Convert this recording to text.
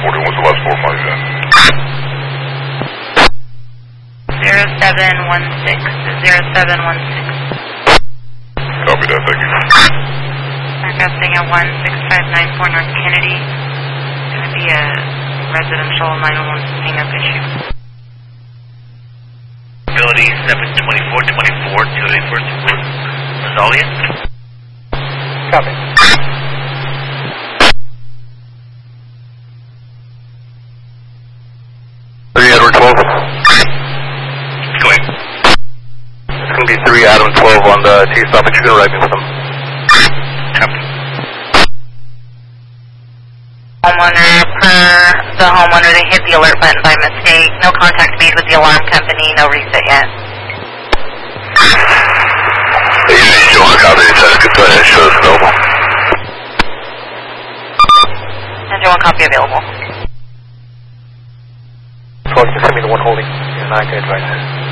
41 was the last 4 miles in. 0716 to 0716. Copy that, thank you. Forecasting at 16594 North Kennedy. It's going to be a residential 911 hang-up issue. Ability 72424 to a first report. Azalea. Copy. Edward 12. Going. It's going to be 3 Adam 12 on the T-stop. You're going to write me with them. Copy. Homeowner, per the homeowner, they hit the alert button by mistake. No contact made with the alarm company. No reset yet. Hey, you want to copy the test? Good to show us available. Engine 1 copy available. 12, just send me the one holding. You're not going to advise.